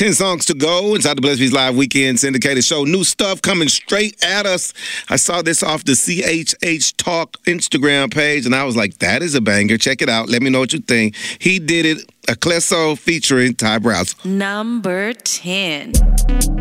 10 songs to go inside the Blessed Beats Live Weekend syndicated show. New stuff coming straight at us. I saw this off the CHH Talk Instagram page, and I was like, that is a banger. Check it out. Let me know what you think. He did it. Ecleso featuring Ty Browser. Number 10.